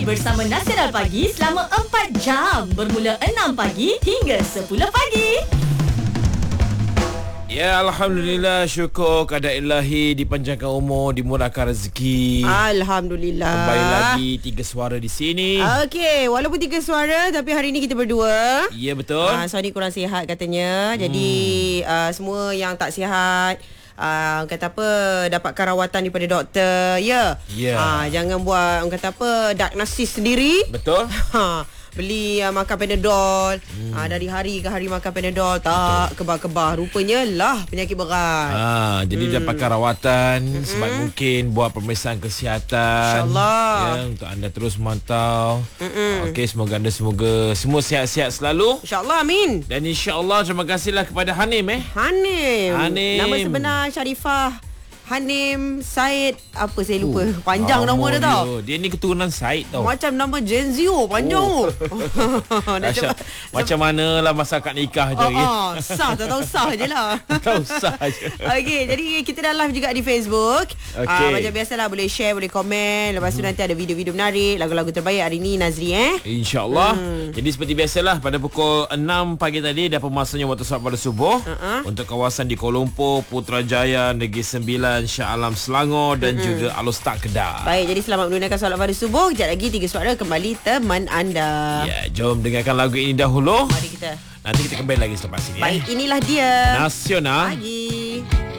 bersama Nasional Pagi selama 4 jam. Bermula 6 pagi hingga 10 pagi. Ya, Alhamdulillah, syukur keadaan ilahi, dipanjangkan umur, dimurahkan rezeki. Alhamdulillah. Kembali lagi 3 suara di sini. Okey, walaupun 3 suara tapi hari ni kita berdua. Ya, betul. Sony kurang sihat katanya. Jadi semua yang tak sihat, kata apa, dapatkan rawatan daripada doktor. Ya. Jangan buat kata apa, diagnosis sendiri. Betul. Beli makan Panadol. Dari hari ke hari makan Panadol, tak kebar-kebar. Rupanya lah penyakit berat. Jadi dapatkan rawatan sebab mungkin buat pemeriksaan kesihatan. InsyaAllah. Ya, untuk anda terus mantau. Okey, semoga anda semua sihat-sihat selalu. InsyaAllah, amin. Dan insyaAllah terima kasihlah kepada Hanim. Hanim. Hanim. Nama sebenar Sharifah Hanim Said. Apa saya lupa. Panjang nama dia tau. Dia ni keturunan Said tau. Macam nama Genzio. Panjang tu. Macam manalah masyarakat nikah je. Sah, tak tahu sah je lah. Tahu sah je. Okey, jadi kita dah live juga di Facebook. Macam biasalah, boleh share, boleh komen. Lepas tu nanti ada video-video menarik, lagu-lagu terbaik hari ni, Nazri InsyaAllah. Jadi seperti biasalah, pada pukul 6 pagi tadi dah pemasanya waktu solat pada subuh. Untuk kawasan di Kuala Lumpur, Putrajaya, Negeri Sembilan, Shah Alam Selangor dan juga Alostak Kedah. Baik, jadi selamat menunaikan solat pada subuh. Sekejap lagi 3 suara kembali teman anda. Ya, jom dengarkan lagu ini dahulu. Mari kita. Nanti kita kembali lagi selepas ini. Baik, inilah dia Nasional Pagi.